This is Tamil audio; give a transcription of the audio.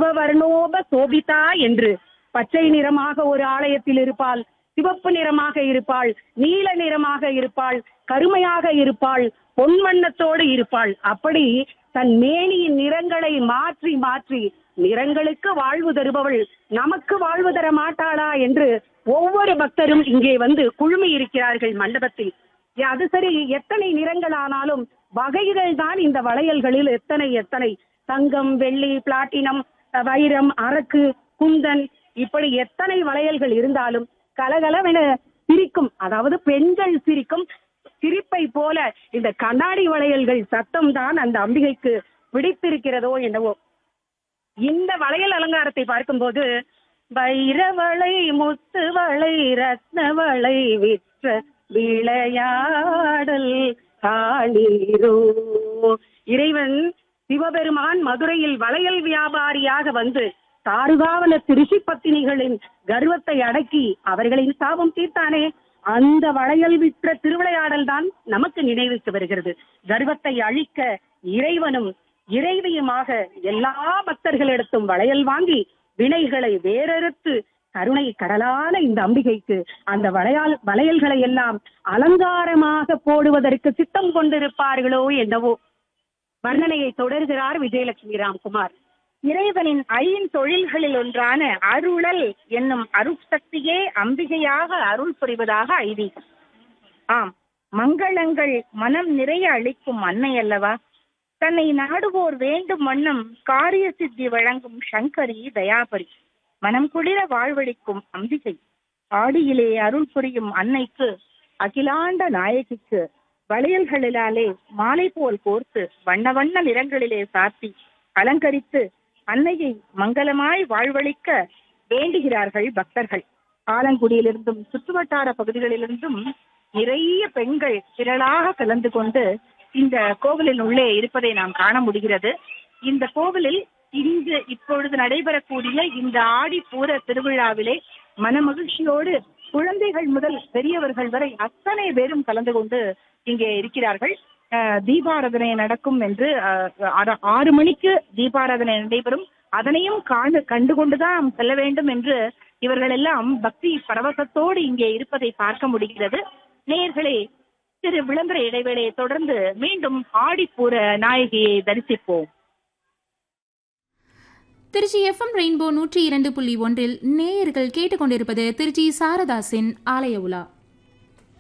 சர்வவர்ணோப சோபிதா என்று பச்சை நிறமாக ஒரு ஆலயத்தில் இருப்பாள், சிவப்பு நிறமாக இருப்பாள், நீல நிறமாக இருப்பாள், கருமையாக இருப்பாள், பொன்வண்ணத்தோடு இருப்பாள். அப்படி தன் மேனியின் நிறங்களை மாற்றி மாற்றி நிறங்களுக்கு வாழ்வு தருபவள் நமக்கு வாழ்வு தர மாட்டாளா என்று ஒவ்வொரு பக்தரும் இங்கே வந்து குழுமி இருக்கிறார்கள் மண்டபத்தில். அது சரி, எத்தனை நிறங்கள் ஆனாலும் வகைகள் தான் இந்த வளையல்களில் எத்தனை எத்தனை. தங்கம், வெள்ளி, பிளாட்டினம், வைரம், அரக்கு, குந்தன், இப்படி எத்தனை வளையல்கள் இருந்தாலும் கலகலவென சிரிக்கும், அதாவது பெண்கள் சிரிக்கும் சிரிப்பை போல இந்த கண்ணாடி வளையல்கள் சத்தம் தான் அந்த அம்பிகைக்கு பிடித்திருக்கிறதோ என்னவோ. இந்த வளையல் அலங்காரத்தை பார்க்கும்போது வைரவளை, முத்துவளை, ரத்னவளை விற்ற விளையாடல் காணீரோ. இறைவன் சிவபெருமான் மதுரையில் வளையல் வியாபாரியாக வந்து தாருகாவனத்து ரிஷி பத்தினிகளின் கர்வத்தை அடக்கி அவர்களின் சாபம் தீர்த்தானே, அந்த வளையல் விற்ற திருவிளையாடல் தான் நமக்கு நினைவுக்கு வருகிறது. கர்வத்தை அழிக்க இறைவனும் இறைவியுமாக எல்லா பக்தர்களிடத்தும் வளையல் வாங்கி வினைகளை வேறறுத்து கருணை கடலான இந்த அம்பிகைக்கு அந்த வளையல்களை எல்லாம் அலங்காரமாக போடுவதற்கு சித்தம் கொண்டிருப்பார்களோ என்னவோ. வர்ணனையை தொடர்கிறார் விஜயலட்சுமி ராம்குமார். இறைவனின் ஐந்தொழில்களில் ஒன்றான அருளல் என்னும் அருட்சக்தியே அம்பிகையாக அருள் புரிவதாக ஐதீகம். ஆம், மங்களங்கள் மனம் நிறைய அளிக்கும் அன்னை அல்லவா. தன்னை நாடுவோர் வேண்டும் வண்ணம் காரிய சித்தி வழங்கும் சங்கரி தயாபரி, மனம் குளிர வாழ்வழிக்கும் அம்பிகை. ஆடியிலே அருள் புரியும் அன்னைக்கு, அகிலாண்ட நாயகிக்கு வளையல்களிலாலே மாலை போல் கோர்த்து வண்ண வண்ண நிறங்களிலே சாத்தி அலங்கரித்து அன்னையை மங்களமாய் வாழ்வழிக்க வேண்டுகிறார்கள் பக்தர்கள். ஆலங்குடியிலிருந்தும் சுற்றுவட்டார பகுதிகளிலிருந்தும் நிறைய பெண்கள் திரளாக கலந்து கொண்டு இந்த கோவிலின் உள்ளே இருப்பதை நாம் காண முடிகிறது. இந்த கோவிலில் இப்பொழுது நடைபெறக்கூடிய இந்த ஆடிப்பூர திருவிழாவிலே மனமகிழ்ச்சியோடு குழந்தைகள் முதல் பெரியவர்கள் வரை அத்தனை பேரும் கலந்து கொண்டு இங்கே இருக்கிறார்கள். தீபாராதனை நடக்கும் என்று 6 மணிக்கு தீபாராதனை நடைபெறும். அதனையும் கண்டுகொண்டுதான் செல்ல வேண்டும் என்று இவர்கள் எல்லாம் பக்தி பரவசத்தோடு இங்கே இருப்பதை பார்க்க முடிகிறது. நேயர்களே, சிறு விளம்பர இடைவேளையை தொடர்ந்து மீண்டும் ஆடிப்பூர நாயகியை தரிசிப்போம். திருச்சி FM ரெயின்போ 102.1 நேயர்கள் கேட்டுக்கொண்டிருப்பது திருச்சி சாரதாசின் ஆலய உலா.